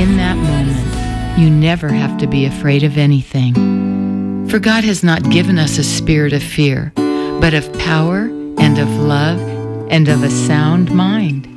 in that moment, you never have to be afraid of anything. For God has not given us a spirit of fear, but of power and of love and of a sound mind.